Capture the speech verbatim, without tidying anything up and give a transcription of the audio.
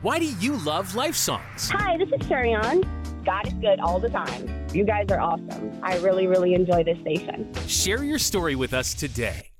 Why do you love Life Songs? Hi, this is Sherion. God is good all the time. You guys are awesome. I really, really enjoy this station. Share your story with us today.